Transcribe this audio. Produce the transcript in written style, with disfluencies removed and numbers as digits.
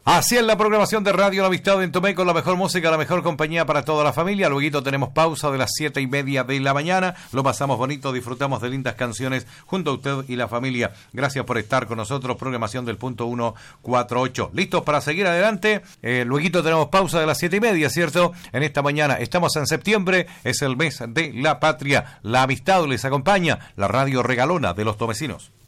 Así es la programación de Radio La Amistad en Tomé, con la mejor música, la mejor compañía para toda la familia. Luego tenemos pausa de las 7:30 de la mañana. Lo pasamos bonito, disfrutamos de lindas canciones junto a usted y la familia. Gracias por estar con nosotros. Programación del punto 148. ¿Listos para seguir adelante? Luego tenemos pausa de las 7:30, ¿cierto? En esta mañana estamos en septiembre, es el mes de la patria. La Amistad les acompaña, la radio regalona de los tomecinos.